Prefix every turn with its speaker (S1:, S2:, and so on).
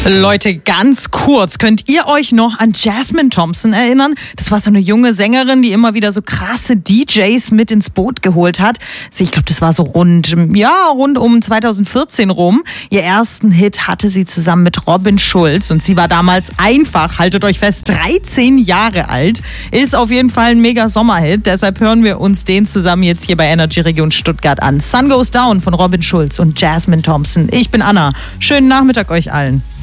S1: Leute, ganz kurz, könnt ihr euch noch an Jasmine Thompson erinnern? Das war so eine junge Sängerin, die immer wieder so krasse DJs mit ins Boot geholt hat. Ich glaube, das war so rund um 2014 rum. Ihr ersten Hit hatte sie zusammen mit Robin Schulz und sie war damals einfach, haltet euch fest, 13 Jahre alt. Ist auf jeden Fall ein mega Sommerhit, deshalb hören wir uns den zusammen jetzt hier bei Energy Region Stuttgart an. Sun Goes Down von Robin Schulz und Jasmine Thompson. Ich bin Anna. Schönen Nachmittag euch allen.